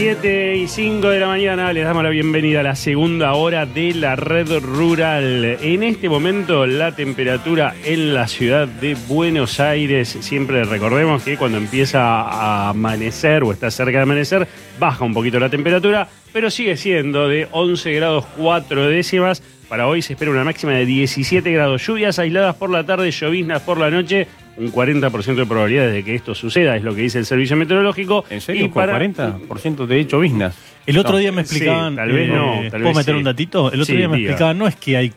7:05 de la mañana, les damos la bienvenida a la segunda hora de la Red Rural. En este momento la temperatura en la ciudad de Buenos Aires, siempre recordemos que cuando empieza a amanecer o está cerca de amanecer, baja un poquito la temperatura, pero sigue siendo de 11 grados 4 décimas. Para hoy se espera una máxima de 17 grados, lluvias aisladas por la tarde, lloviznas por la noche. Un 40% de probabilidades de que esto suceda, es lo que dice el servicio meteorológico. ¿En serio? ¿Con 40% de lloviznas? El otro día me explicaban... Sí, tal vez no. ¿Puedo meter un datito? El otro día me explicaban, no es que hay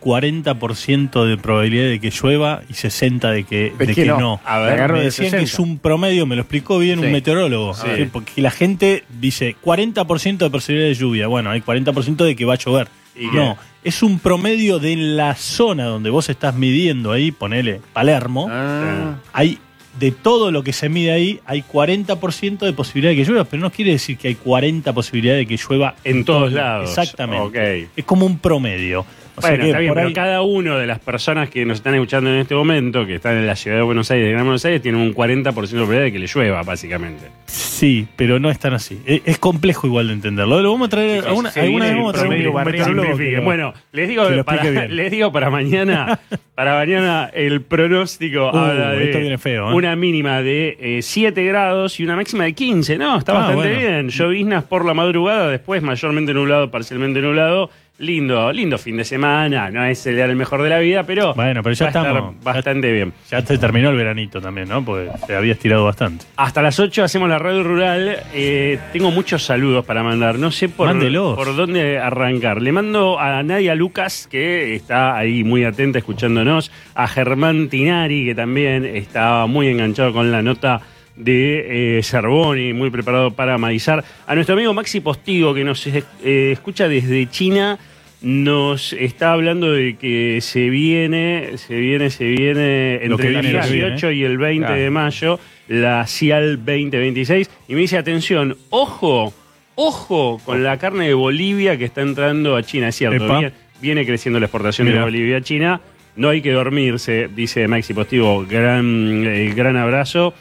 40% de probabilidad de que llueva y 60% de que no. A ver, me decían que es un promedio, me lo explicó bien un meteorólogo. Sí. Porque la gente dice 40% de posibilidad de lluvia. Bueno, hay 40% de que va a llover. No, es un promedio de la zona donde vos estás midiendo ahí, ponele Palermo. Hay de todo lo que se mide ahí, hay 40% de posibilidad de que llueva, pero no quiere decir que hay 40 posibilidades de que llueva en todos lados. Exactamente. Okay. Es como un promedio. Bueno, está bien, pero cada uno de las personas que nos están escuchando en este momento, que están en la ciudad de Buenos Aires, de Gran Buenos Aires, tienen un 40% de probabilidad de que le llueva, básicamente. Sí, pero no es tan así. Es complejo igual de entenderlo. Lo vamos a traer alguna vez vamos a traer un meteorólogo. Bueno, les digo para mañana, el pronóstico habla de esto viene feo, una mínima de 7 grados y una máxima de 15, ¿no? Está bastante bien. Lloviznas por la madrugada, después mayormente nublado, parcialmente nublado. Lindo fin de semana, no es el mejor de la vida, pero bueno, pero ya estamos bastante bien. Ya se terminó el veranito también, ¿no? Porque se había estirado bastante. Hasta las 8 hacemos la Radio Rural. Tengo muchos saludos para mandar, no sé por dónde arrancar. Le mando a Nadia Lucas, que está ahí muy atenta escuchándonos, a Germán Tinari, que también está muy enganchado con la nota de Cervoni, muy preparado para maizar. A nuestro amigo Maxi Postigo, que nos escucha desde China, nos está hablando de que se viene entre el 18 y el 20 de mayo la CIAL 2026, y me dice, atención, ojo con la carne de Bolivia que está entrando a China. Es cierto, viene creciendo la exportación de Bolivia a China, no hay que dormirse, dice Maxi Postigo. Gran abrazo.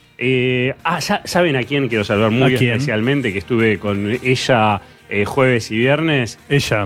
¿Saben a quién quiero saludar muy especialmente? Que estuve con ella jueves y viernes.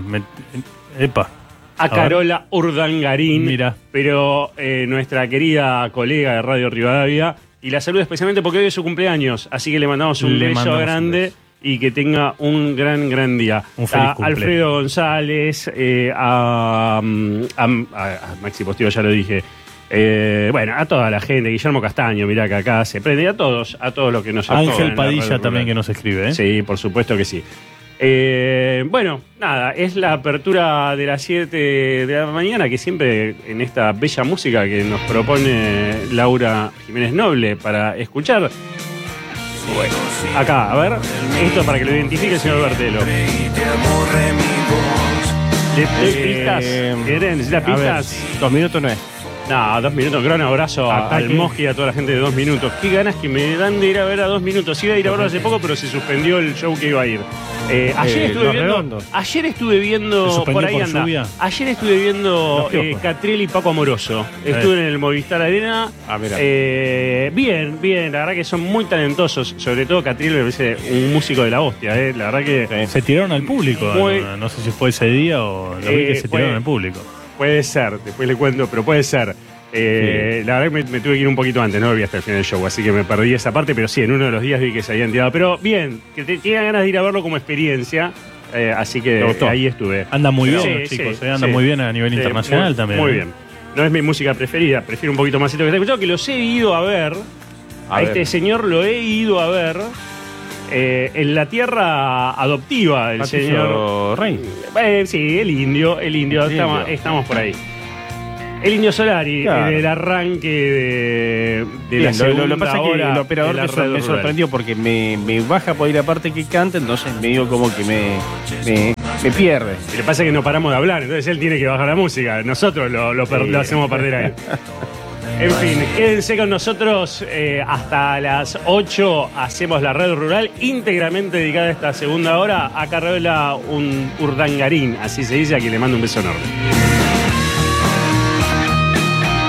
A Carola Urdangarín. Mira. Pero nuestra querida colega de Radio Rivadavia. Y la saludo especialmente porque hoy es su cumpleaños. Así que le mandamos un beso grande y que tenga un gran día. Un feliz cumple. Alfredo González, a Maxi Postigo, ya lo dije. Bueno, a toda la gente, Guillermo Castaño, mirá que acá se prende, a todos los que nos apoyan. Ángel Padilla también, que nos escribe, ¿eh? Sí, por supuesto que sí. Bueno, nada, es la apertura de las 7 de la mañana, que siempre en esta bella música que nos propone Laura Jiménez Noble para escuchar. Bueno, acá, a ver, esto para que lo identifique el señor Bertelo. ¿Pistas? ¿Necesitas pistas? 2 minutos no es. No, 2 minutos. Gran abrazo al Mosqui y a toda la gente de 2 minutos. Qué ganas que me dan de ir a ver a 2 minutos. Iba a ir a verlo hace poco, pero se suspendió el show que iba a ir. Ayer estuve viendo por ahí anda. Lluvia. Ayer estuve viendo Catriel y Paco Amoroso. Estuve en el Movistar Arena. Bien. La verdad que son muy talentosos. Sobre todo Catriel me parece un músico de la hostia. La verdad que se tiraron al público. No sé si fue ese día o lo vi que se tiraron al público. Puede ser, después le cuento, pero puede ser. La verdad que me tuve que ir un poquito antes, no lo vi hasta el final del show, así que me perdí esa parte, pero sí, en uno de los días vi que se habían tirado. Pero bien, que tenía ganas de ir a verlo como experiencia, así que ahí estuve. Anda muy bien, chicos, anda muy bien a nivel internacional también. Muy bien. No es mi música preferida, prefiero un poquito más esto que está escuchando, que los he ido a ver. A este señor lo he ido a ver. En la tierra adoptiva del señor Rey. Sí, el indio. Estamos por ahí. El Indio Solari, en el arranque de la segunda lo pasa hora. Que el operador me sorprendió porque me baja por ir a la parte que canta, entonces me digo como que me pierde. Lo que pasa es que no paramos de hablar, entonces él tiene que bajar la música. Nosotros lo hacemos perder ahí. En fin, quédense con nosotros hasta las 8. Hacemos la Red Rural íntegramente dedicada a esta segunda hora. Acá revela un Urdangarín, así se dice, a quien le mando un beso enorme.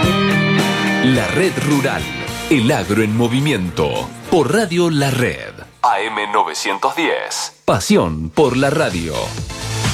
La Red Rural, el agro en movimiento, por Radio La Red. AM910. Pasión por la radio.